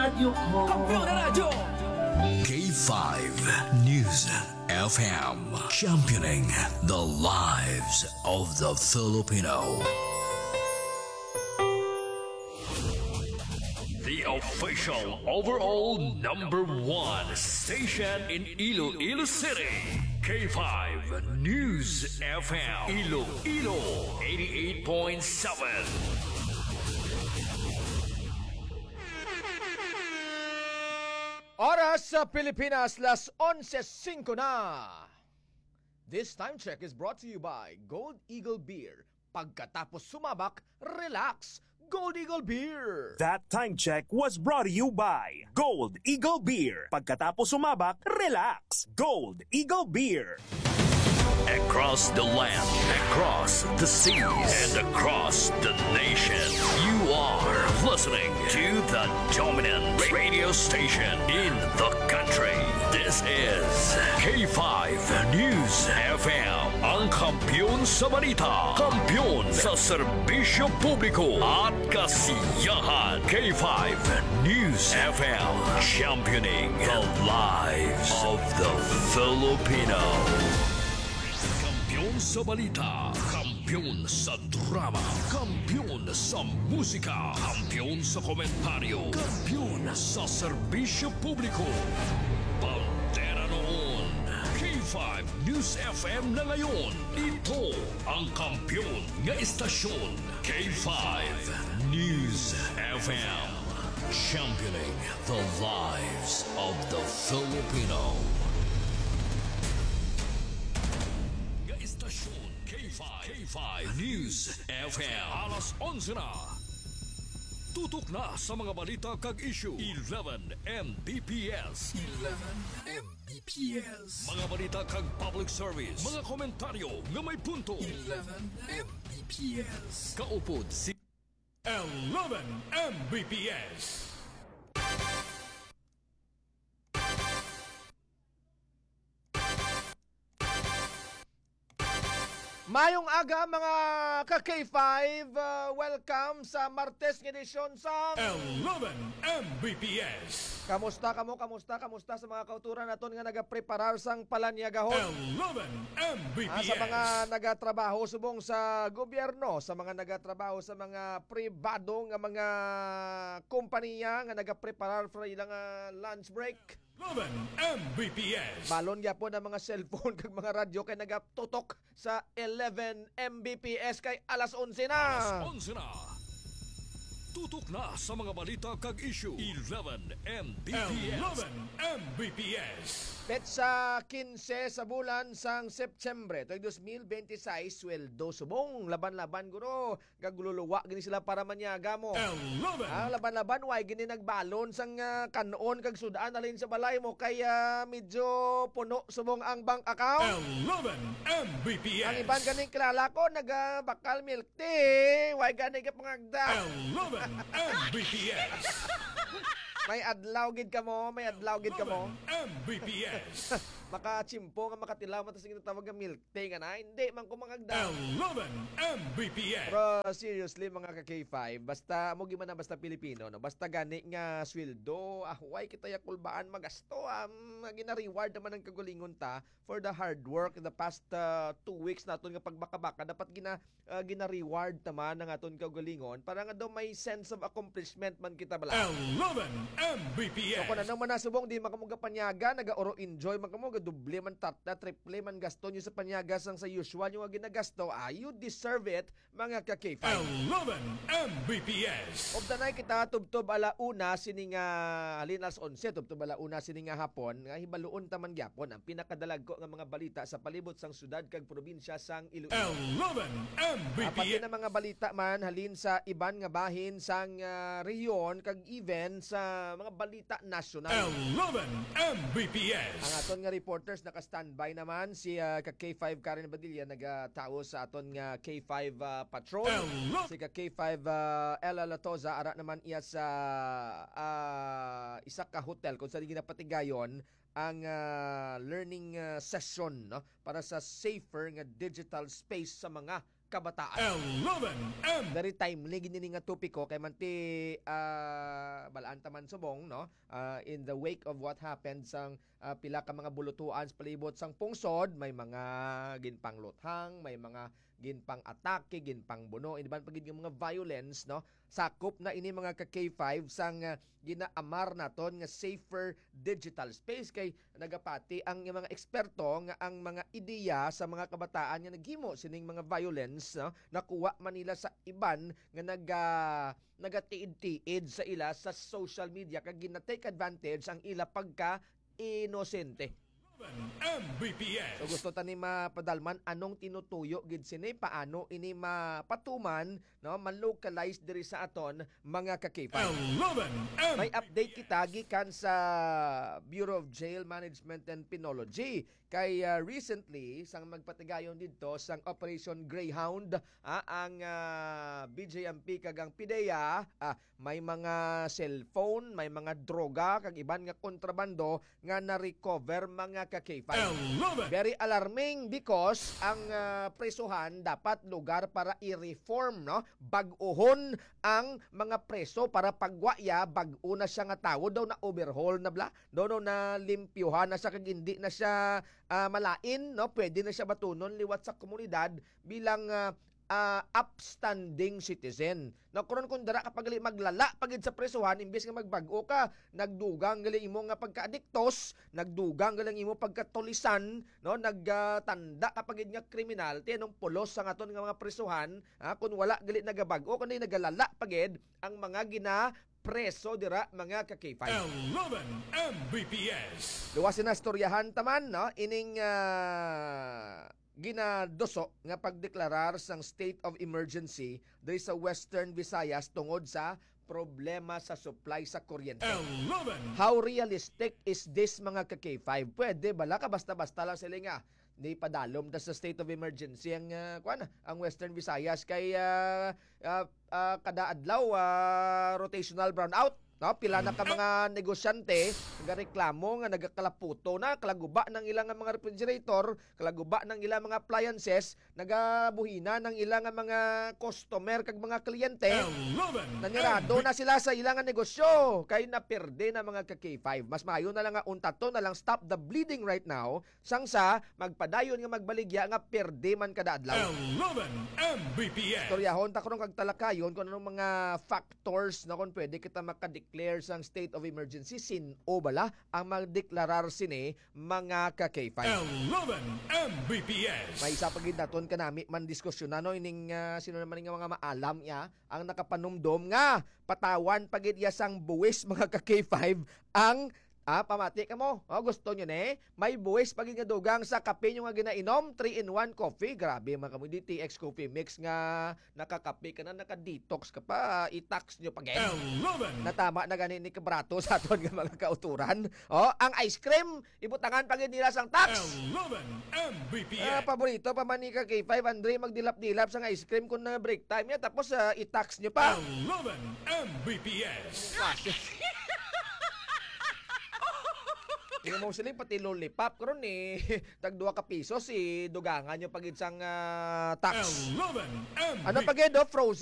Kampiyon na radyo! K5 News FM, championing the lives of the Filipino. The official overall #1 station in Iloilo City. K5 News FM, Iloilo 88.7. Oras sa Pilipinas, 11:05 na. This time check is brought to you by Gold Eagle Beer. Pagkatapos sumabak, relax. Gold Eagle Beer. That time check was brought to you by Gold Eagle Beer. Pagkatapos sumabak, relax. Gold Eagle Beer. Across the land, across the seas, and across the nation, you are listening to the dominant radio station in the country. This is K5 News FM, ang kampiyon sa balita, kampiyon sa serbisyo publiko at kasiyahan. K5 News FM, championing the lives of the Filipino. Kampiyon sa balita, kampiyon sa drama, kampiyon sa musika, kampiyon sa komentaryo, kampiyon sa serbisyo publiko. Pantera noon, K5 News FM na ngayon. Ito ang kampiyon nga istasyon, K5 News FM, championing the lives of the Filipino. K5 News FM. Alas 11 na. Tutok na sa mga balita kag issue. 11 Mbps. 11 Mbps. Mga balita kag public service. Mga komentaryo nga may punto. 11 Mbps. Kaupod si 11 Mbps. Mayong aga mga ka-K5, welcome sa Martes ng edisyon sa 11 Mbps. Kamusta sa mga kauturan naton nga nagapreparar sang palanyagahon? 11 Mbps. Sa mga nagatrabaho subong sa gobyerno, sa mga nagatrabaho sa mga pribado nga mga kompanya nga nagapreparar for ilang lunch break. 11 Mbps. Balon gyapon ang mga cellphone kag mga radyo kay nagatutok sa 11 Mbps kay alas 11 na. Alas 11 na. Tutok na sa mga balita kag issue. 11 Mbps. 11 Mbps. Petsa 15 sa bulan sang Septembre toy 2026, sweldo subong laban-laban guro gagululuwa gini sila para manyaga mo. 11 Laban-laban way gini nagbalon sang kanon kag sudan alin sa balay mo kaya medyo puno subong ang bank account. 11 Mbps. Ang iban ganing kilala ko nagabakal milk tea, way gani ka pangagda. 11 Mbps. May adlaw gid ka mo. 11 Mbps. Makachimpo nga makatilaw man tas ginatawag nga milk tea nga na. Hindi man ko mangagda. 11 Mbps. Pero seriously mga ka-K5, basta mo man basta Pilipino no, basta gani nga sweldo, why kita yakulbaan magasto, gina-reward naman ang kagulingon ta for the hard work in the past 2 weeks naton nga pagbaka-baka, dapat gina-reward naman ang aton kagulingon para nga daw may sense of accomplishment man kita bala. 11 Mbps. So kung ano man nasubong di makamuga panyaga, naga-oro enjoy man kamo, gaduble man tatla, triple man gasto nyo sa panyaga sang sa usual yung ginagasto, you deserve it mga ka-K5. 11 Mbps. Of the night kita tubtob ala una sining halin alas 11 tubtob ala una sining hapon nga hibaluon taman gyapon ang pinakadalag ko nga mga balita sa palibot sang syudad kag probinsya sang Iloilo. 11 Mbps. Pati na mga balita man halin sa iban nga bahin sang rehiyon kag even sa mga balita nasyonal. 11 Mbps. Ang aton nga reporters naka-standby naman si ka-K5 Karen Badilla nagatao sa aton nga K5 Patrol. Si ka-K5 Ella Latoza ara naman iya sa isa ka hotel kung saan ginapatigayon ang learning session no para sa safer nga digital space sa mga kabataan. 11 Very timely gini nga topiko kay manti balaan taman subong no in the wake of what happened sang pila ka mga bulutuan sa palibot sang pungsod, may mga ginpang luthang, may mga ginpang atake, ginpang buno, iniban pagid nga mga violence no. Sakop na ini mga ka K5 sang ginaamar naton nga safer digital space kay nagapati ang mga eksperto nga ang mga ideya sa mga kabataan nga naghimo sining mga violence no, nakuha man nila sa iban nga nagatiid-tiid sa ila sa social media kag gina-take advantage ang ila pagka inosente. Mbps. So gusto tani mapadalman anong tinutuyo gid sini paano ini mapatuman no man-localize diri sa aton mga kakipay. 11 May update kita gikan sa Bureau of Jail Management and Penology kay recently sang magpatigayon didto sang Operation Greyhound ang BJMP kagang PIDEA may mga cellphone, may mga droga kag iban nga kontrabando nga na-recover mga ka-K5. 11 Very alarming because ang presuhan dapat lugar para i-reform no, bag-ohon ang mga preso para pagwaya bag-o na siya nga tawo daw na overhaul na bla, daw na limpyuhan na siya kag hindi na siya malain no, pwede na siya batunon liwat sa komunidad bilang upstanding citizen. No, karon kung dara kapag maglala pagid sa presuhan imbes nga magbag-o ka, nagdugang gali imo nga pagka-adiktos, nagdugang gali imo pagkatulisan, no, nagtanda kapag nga kriminal, tinong pulos sa aton nga mga presuhan, kung wala gali nagabag-o kundi nagalala pagid ang mga preso dira mga ka-K5. 11 Mbps. Luwasin na storyahan taman no ining ginadoso nga pagdeklarar sang state of emergency diri sa Western Visayas tungod sa problema sa supply sa kuryente. 11 How realistic is this mga ka-K5? Pwede bala ka basta-basta lang sila nga di padalom da sa state of emergency ang ang Western Visayas kay kada adlaw rotational brownout no, pila na ka mga negosyante nagareklamo nga nagakalaputo na kalaguba ng ilang mga refrigerator, kalaguba ng ilang mga appliances, nagabuhina ng ilang mga customer kag mga kliyente. 11 Nanirado na sila sa ilang negosyo kay naperde na mga ka-K5. Mas maayo na lang nga untato na lang stop the bleeding right now sangsa magpadayon nga magbaligya nga perde man kada adlaw. 11 Mbps. Storyahon ta karon kag talakayon kung anong mga factors na kung pwede kita makadeclare sang state of emergency sin-o bala ang magdeklarar sini mga ka-K5. 11 Mbps. May isa pa gid naton kanami man diskusyon no ining sino naman nga mga maalam ya ang nakapanumdom nga patawan pagid ya sang buwis mga ka-K5 ang pamati ka mo. Gusto nyo may buwis pagid nga dugang sa kape nyo nga ginainom, 3-in-1 coffee. Grabe mga kamo, TX coffee mix nga nakakape ka na, naka-detox ka pa, i-tax nyo pagid. 11 Natama na gani ni kabrato sa aton nga mga kauturan. Ang ice cream, ibutangan pagid nila sang tax. 11 Mbps. Paborito pa man ni ka K5, Andre, magdilap-dilap sa ice cream kung na break time niya, tapos i-tax nyo pa. 11 Mbps. Yung mo sila pati lollipop karon tag 2 ka piso si dugangan nyo pagid sang tax. 11 Mbps. Ano pagid frozen